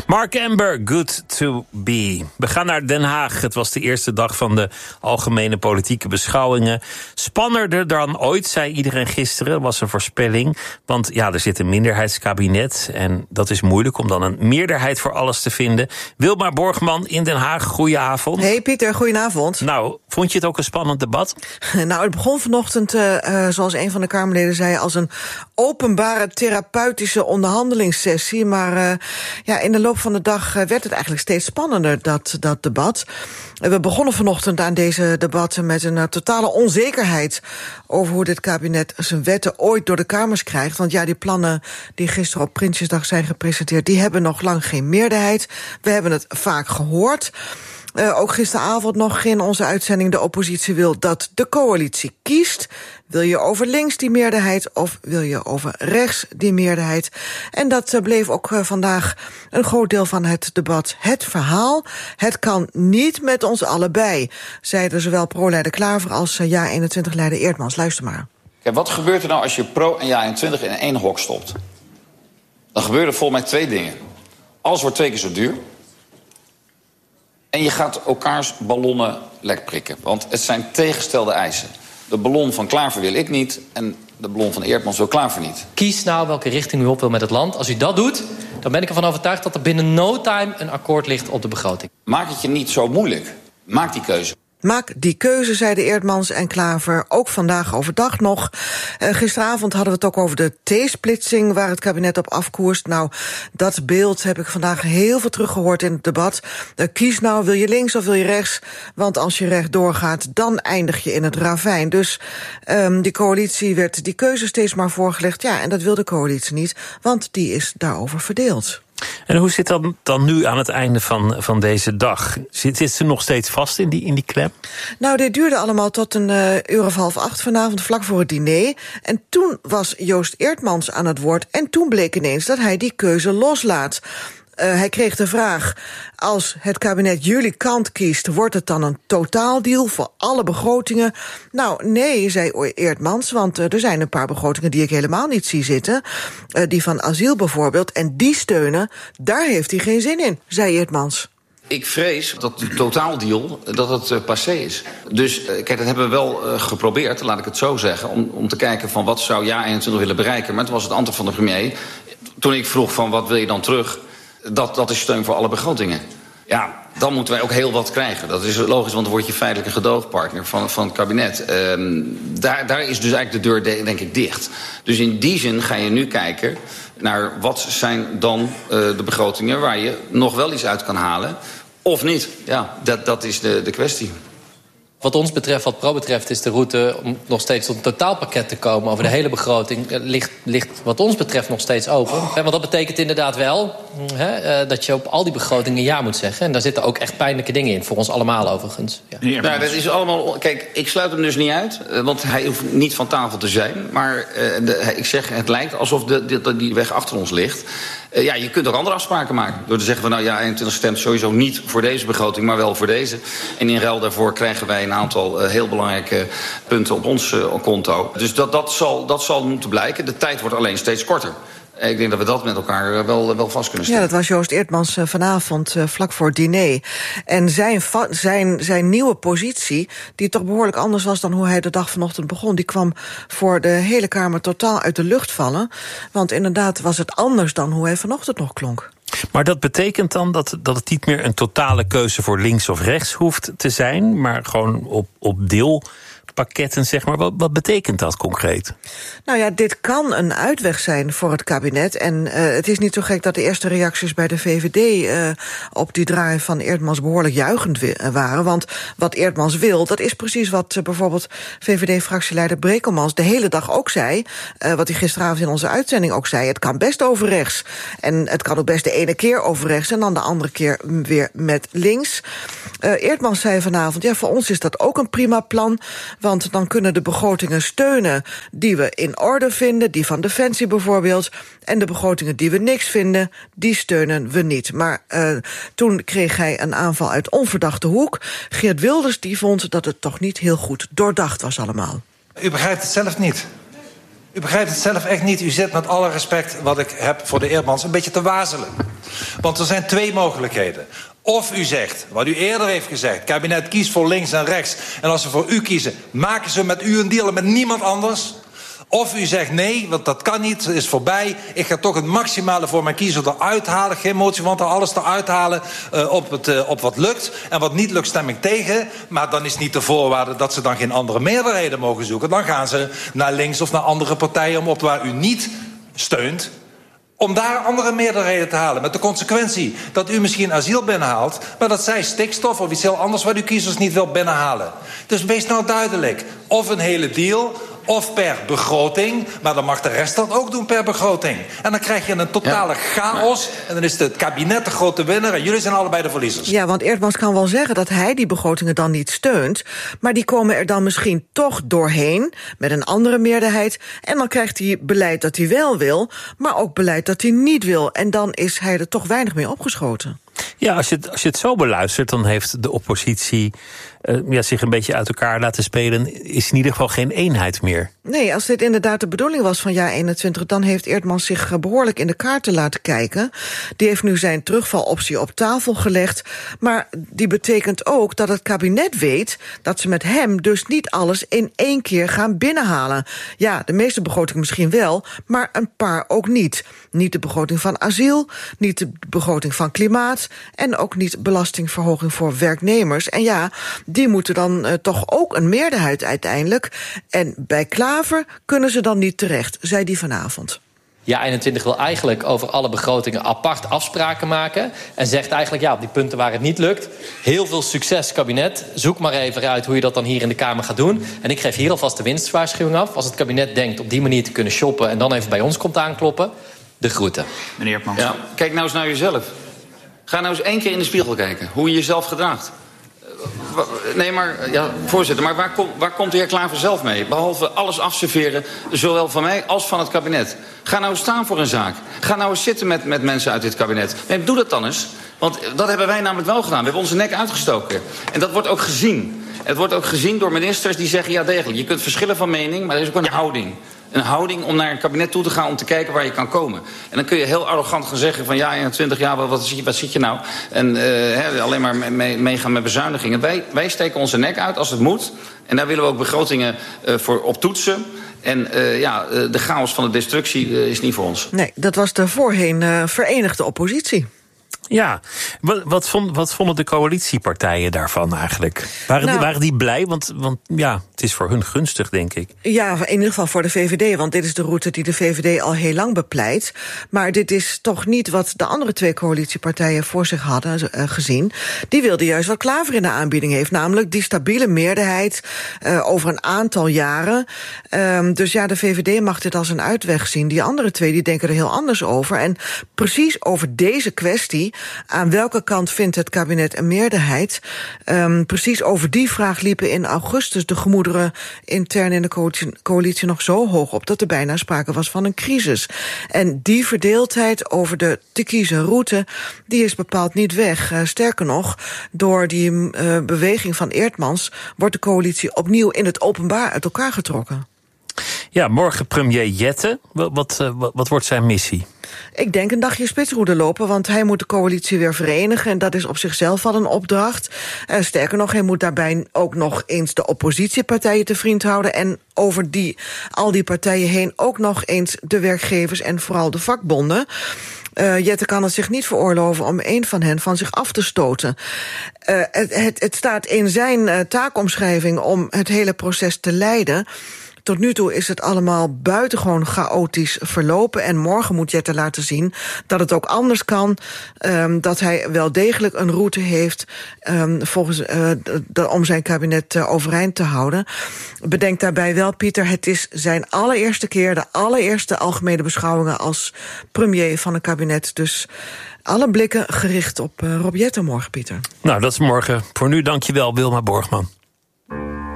Mark Amber, good to be. We gaan naar Den Haag. Het was de eerste dag van de algemene politieke beschouwingen. Spannender dan ooit, zei iedereen gisteren, was een voorspelling. Want ja, er zit een minderheidskabinet en dat is moeilijk om dan een meerderheid voor alles te vinden. Wilma Borgman in Den Haag, goedenavond. Hey Pieter, goedenavond. Nou, vond je het ook een spannend debat? Nou, het begon vanochtend, zoals een van de Kamerleden zei, als een openbare therapeutische onderhandelingssessie. Maar in de loop van de dag werd het eigenlijk steeds spannender, dat debat. We begonnen vanochtend aan deze debatten met een totale onzekerheid over hoe dit kabinet zijn wetten ooit door de Kamers krijgt. Want ja, die plannen die gisteren op Prinsjesdag zijn gepresenteerd, die hebben nog lang geen meerderheid. We hebben het vaak gehoord. Ook gisteravond nog in onze uitzending, de oppositie wil dat de coalitie kiest. Wil je over links die meerderheid of wil je over rechts die meerderheid? En dat bleef ook vandaag een groot deel van het debat. Het verhaal, het kan niet met ons allebei, zeiden zowel pro-leider Klaver als JA21-leider Eertmans. Luister maar. Kijk, wat gebeurt er nou als je pro en JA21 in één hok stopt? Dan gebeuren er volgens mij twee dingen. Alles wordt 2 keer zo duur. En je gaat elkaars ballonnen lek prikken. Want het zijn tegenstelde eisen. De ballon van Klaver wil ik niet en de ballon van Eertmans wil Klaver niet. Kies nou welke richting u op wil met het land. Als u dat doet, dan ben ik ervan overtuigd dat er binnen no time een akkoord ligt op de begroting. Maak het je niet zo moeilijk. Maak die keuze. Maak die keuze, zeiden Eertmans en Klaver, ook vandaag overdag nog. Gisteravond hadden we het ook over de T-splitsing waar het kabinet op afkoerst. Nou, dat beeld heb ik vandaag heel veel teruggehoord in het debat. Kies nou, wil je links of wil je rechts? Want als je rechtdoor gaat, dan eindig je in het ravijn. Dus die coalitie werd die keuze steeds maar voorgelegd. Ja, en dat wil de coalitie niet, want die is daarover verdeeld. En hoe zit dat dan nu aan het einde van deze dag? Zit ze nog steeds vast in die klem? Nou, dit duurde allemaal tot 7:30 vanavond, vlak voor het diner. En toen was Joost Eertmans aan het woord en toen bleek ineens dat hij die keuze loslaat. Hij kreeg de vraag, als het kabinet jullie kant kiest, wordt het dan een totaaldeal voor alle begrotingen? Nou, nee, zei Eertmans, want er zijn een paar begrotingen die ik helemaal niet zie zitten. Die van asiel bijvoorbeeld, en die steunen, daar heeft hij geen zin in, zei Eertmans. Ik vrees dat de totaaldeal dat het passé is. Dus kijk, dat hebben we wel geprobeerd, laat ik het zo zeggen, om te kijken van wat zou JA21 willen bereiken. Maar toen was het antwoord van de premier, toen ik vroeg van wat wil je dan terug, dat is steun voor alle begrotingen. Ja, dan moeten wij ook heel wat krijgen. Dat is logisch, want dan word je feitelijk een gedoogpartner van het kabinet. Daar is dus eigenlijk de deur, denk ik, dicht. Dus in die zin ga je nu kijken naar wat zijn dan de begrotingen waar je nog wel iets uit kan halen of niet. Ja, dat is de kwestie. Wat ons betreft, wat Pro betreft, is de route om nog steeds tot een totaalpakket te komen over de hele begroting ligt wat ons betreft nog steeds open. Want dat betekent inderdaad wel dat je op al die begrotingen ja moet zeggen. En daar zitten ook echt pijnlijke dingen in, voor ons allemaal overigens. Ja. Nou, dat is allemaal. Kijk, ik sluit hem dus niet uit, want hij hoeft niet van tafel te zijn. Maar ik zeg, het lijkt alsof die weg achter ons ligt. Ja, je kunt ook andere afspraken maken. Door te zeggen van nou ja, 21 stemt sowieso niet voor deze begroting, maar wel voor deze. En in ruil daarvoor krijgen wij een aantal heel belangrijke punten op ons konto. Dus dat zal moeten blijken. De tijd wordt alleen steeds korter. Ik denk dat we dat met elkaar wel vast kunnen stellen. Ja, dat was Joost Eertmans vanavond vlak voor het diner. En zijn nieuwe positie, die toch behoorlijk anders was dan hoe hij de dag vanochtend begon, die kwam voor de hele Kamer totaal uit de lucht vallen. Want inderdaad was het anders dan hoe hij vanochtend nog klonk. Maar dat betekent dan dat het niet meer een totale keuze voor links of rechts hoeft te zijn, maar gewoon op deelpakketten, zeg maar. Wat betekent dat concreet? Nou ja, dit kan een uitweg zijn voor het kabinet. En het is niet zo gek dat de eerste reacties bij de VVD op die draai van Eertmans behoorlijk juichend waren. Want wat Eertmans wil, dat is precies wat bijvoorbeeld VVD-fractieleider Brekelmans de hele dag ook zei. Wat hij gisteravond in onze uitzending ook zei. Het kan best over rechts. En het kan ook best de ene keer over rechts en dan de andere keer weer met links. Eertmans zei vanavond, ja, voor ons is dat ook een prima plan. Want dan kunnen de begrotingen steunen die we in orde vinden, die van Defensie bijvoorbeeld. En de begrotingen die we niks vinden, die steunen we niet. Maar toen kreeg hij een aanval uit onverdachte hoek. Geert Wilders die vond dat het toch niet heel goed doordacht was allemaal. U begrijpt het zelf niet. U begrijpt het zelf echt niet. U zit met alle respect wat ik heb voor de Eerdmans een beetje te wazelen. Want er zijn 2 mogelijkheden. Of u zegt, wat u eerder heeft gezegd, het kabinet kiest voor links en rechts. En als ze voor u kiezen, maken ze met u een deal en met niemand anders. Of u zegt nee, want dat kan niet, het is voorbij. Ik ga toch het maximale voor mijn kiezer eruit halen. Geen motie, want alles eruit halen op wat lukt. En wat niet lukt, stem ik tegen. Maar dan is niet de voorwaarde dat ze dan geen andere meerderheden mogen zoeken. Dan gaan ze naar links of naar andere partijen om op waar u niet steunt, om daar andere meerderheden te halen. Met de consequentie dat u misschien asiel binnenhaalt, maar dat zij stikstof of iets heel anders wat uw kiezers niet wil binnenhalen. Dus wees nou duidelijk. Of een hele deal, of per begroting, maar dan mag de rest dat ook doen per begroting. En dan krijg je een totale chaos en dan is het kabinet de grote winnaar en jullie zijn allebei de verliezers. Ja, want Eerdmans kan wel zeggen dat hij die begrotingen dan niet steunt, maar die komen er dan misschien toch doorheen met een andere meerderheid en dan krijgt hij beleid dat hij wel wil, maar ook beleid dat hij niet wil. En dan is hij er toch weinig mee opgeschoten. Ja, als je het zo beluistert, dan heeft de oppositie zich een beetje uit elkaar laten spelen. Is in ieder geval geen eenheid meer. Nee, als dit inderdaad de bedoeling was van JA21... dan heeft Eerdmans zich behoorlijk in de kaarten laten kijken. Die heeft nu zijn terugvaloptie op tafel gelegd. Maar die betekent ook dat het kabinet weet dat ze met hem dus niet alles in één keer gaan binnenhalen. Ja, de meeste begrotingen misschien wel, maar een paar ook niet. Niet de begroting van asiel, niet de begroting van klimaat en ook niet belastingverhoging voor werknemers. En ja, die moeten dan toch ook een meerderheid uiteindelijk. En bij Klaver kunnen ze dan niet terecht, zei die vanavond. JA21 wil eigenlijk over alle begrotingen apart afspraken maken. En zegt eigenlijk, ja, op die punten waar het niet lukt, heel veel succes, kabinet. Zoek maar even uit hoe je dat dan hier in de Kamer gaat doen. En ik geef hier alvast de winstwaarschuwing af. Als het kabinet denkt op die manier te kunnen shoppen en dan even bij ons komt aankloppen, de groeten. Meneer Eerdmans. Ja, kijk nou eens naar jezelf. Ga nou eens 1 keer in de spiegel kijken, hoe je jezelf gedraagt. Nee, maar, ja, voorzitter, maar waar komt de heer Klaver zelf mee? Behalve alles afserveren, zowel van mij als van het kabinet. Ga nou eens staan voor een zaak. Ga nou eens zitten met mensen uit dit kabinet. Nee, doe dat dan eens. Want dat hebben wij namelijk wel gedaan. We hebben onze nek uitgestoken. En dat wordt ook gezien. Het wordt ook gezien door ministers die zeggen, ja degelijk, je kunt verschillen van mening, maar er is ook een houding. Een houding om naar een kabinet toe te gaan om te kijken waar je kan komen. En dan kun je heel arrogant gaan zeggen van ja, 21 jaar, wat zit je nou? En alleen maar meegaan met bezuinigingen. Wij steken onze nek uit als het moet. En daar willen we ook begrotingen voor op toetsen. En de chaos van de destructie is niet voor ons. Nee, dat was de voorheen verenigde oppositie. Ja, wat vonden de coalitiepartijen daarvan eigenlijk? Waren die blij? Want ja, het is voor hun gunstig, denk ik. Ja, in ieder geval voor de VVD, want dit is de route die de VVD al heel lang bepleit. Maar dit is toch niet wat de andere 2 coalitiepartijen voor zich hadden gezien. Die wilden juist wat Klaver in de aanbieding heeft, namelijk die stabiele meerderheid over een aantal jaren. Dus ja, de VVD mag dit als een uitweg zien. Die andere 2 die denken er heel anders over. En precies over deze kwestie, aan welke kant vindt het kabinet een meerderheid? Precies over die vraag liepen in augustus de gemoederen intern in de coalitie nog zo hoog op dat er bijna sprake was van een crisis. En die verdeeldheid over de te kiezen route, die is bepaald niet weg. Sterker nog, door die beweging van Eerdmans wordt de coalitie opnieuw in het openbaar uit elkaar getrokken. Ja, morgen premier Jette. Wat wordt zijn missie? Ik denk een dagje spitsroede lopen, want hij moet de coalitie weer verenigen. En dat is op zichzelf al een opdracht. Sterker nog, hij moet daarbij ook nog eens de oppositiepartijen te vriend houden. En over al die partijen heen ook nog eens de werkgevers en vooral de vakbonden. Jette kan het zich niet veroorloven om één van hen van zich af te stoten. Het staat in zijn taakomschrijving om het hele proces te leiden. Tot nu toe is het allemaal buitengewoon chaotisch verlopen. En morgen moet Jette laten zien dat het ook anders kan. Dat hij wel degelijk een route heeft om zijn kabinet overeind te houden. Bedenk daarbij wel, Pieter, het is zijn allereerste keer, de allereerste algemene beschouwingen als premier van een kabinet. Dus alle blikken gericht op Rob Jette morgen, Pieter. Nou, dat is morgen. Voor nu dank je wel, Wilma Borgman.